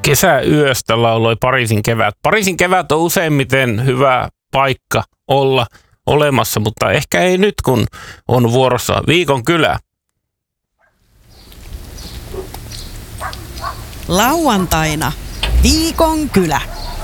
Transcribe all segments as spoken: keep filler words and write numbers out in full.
Kesäyöstä lauloi Pariisin kevät. Pariisin kevät on useimmiten hyvä paikka olla olemassa, mutta ehkä ei nyt, kun on vuorossa Viikon kylä. Lauantaina Viikon kylä.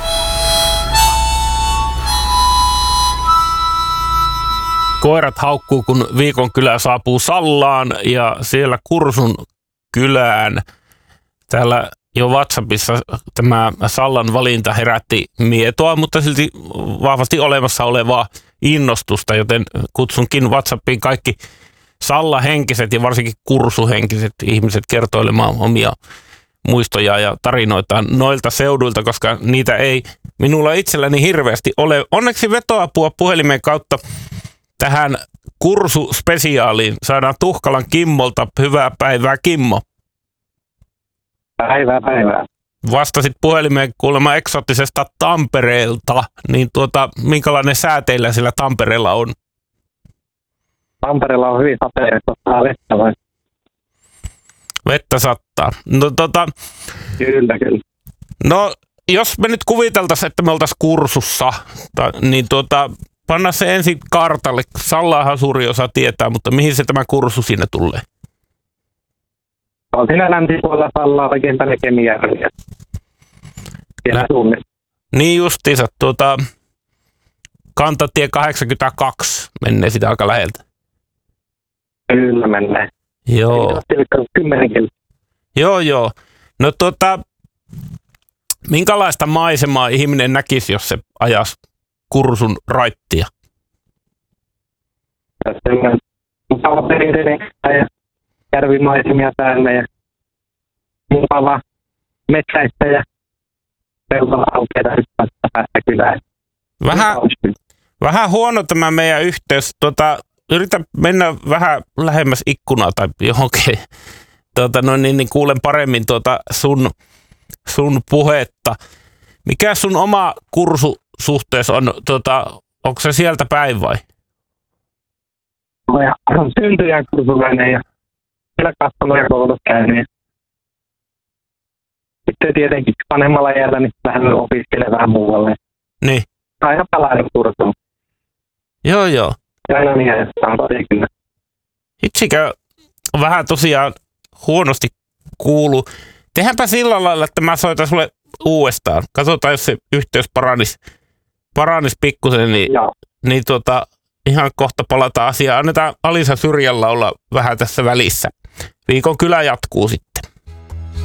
Koirat haukkuu, kun Viikon kylä saapuu Sallaan ja siellä Kursun kylään. Täällä jo WhatsAppissa tämä Sallan valinta herätti mietoa, mutta silti vahvasti olemassa olevaa innostusta, joten kutsunkin WhatsAppiin kaikki Salla-henkiset ja varsinkin Kursu-henkiset ihmiset kertoilemaan omia muistoja ja tarinoitaan noilta seuduilta, koska niitä ei minulla itselläni hirveästi ole. Onneksi vetoapua puhelimen kautta tähän Kursu-spesiaaliin saadaan Tuhkalan Kimmolta. Hyvää päivää, Kimmo. Päivää, päivää. Vastasit puhelimeen kuulemma eksoottisesta Tampereelta, niin tuota, minkälainen sää teillä siellä Tampereella on? Tampereella on hyvin sateista, ottaa vettä vai? Vettä sattaa. No, tota, Kyllä, kyllä. no jos me nyt kuviteltaisiin, että me oltaisiin Kursussa, ta, niin tuota, panna se ensin kartalle. Sallaahan suuri osa tietää, mutta mihin se tämä Kursu siinä tulee? On siinä länsipuolella Sallaa oikein tänne Kemijärviä. Siellä suunnissa. Niin justiinsa, tuota, kantatie kahdeksankymmentäkaksi menee sitä aika läheltä. Kyllä menee. Joo. Kymmenenkin. Joo, joo. No tuota, minkälaista maisemaa ihminen näkisi, jos se ajaisi Kursun raittia? Tässä on mukava perinteinen ja järvimaisemia täällä ja mukava metsäistä ja peltoaukeita hyppäistä päästä kylään. Vähän, vähän huono tämä meidän yhteys. Tuota, yritä mennä vähän lähemmäs ikkunaa tai johonkin. Tuota, no niin, niin kuulen paremmin tuota sun, sun puhetta. Mikä sun oma Kursu-suhteessa on? Tuota, onko se sieltä päin vai? Ja on syntyjä kursulainen ja siellä kasvanut ja koulut käynyt. Sitten tietenkin vanhemmalla iällä niin vähän opiskelee vähän muualle. Niin. Aina palainen Kursuun. Joo, joo. Ja aina niin, että on tosi kyllä. Itsikö vähän tosiaan huonosti kuulu. Tehdäänpä sillä lailla, että mä soitan sulle uudestaan. Katsotaan, jos se yhteys paranisi, paranisi pikkusen, niin, niin tuota, ihan kohta palataan asiaan. Annetaan Alisa Syrjällä olla vähän tässä välissä. Viikon kylä jatkuu sitten.